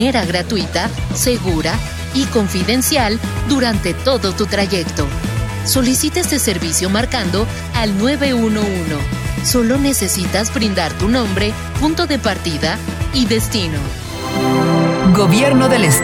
manera gratuita, segura y confidencial durante todo tu trayecto. Solicita este servicio marcando al 911. Solo necesitas brindar tu nombre, punto de partida y destino. Gobierno del Estado.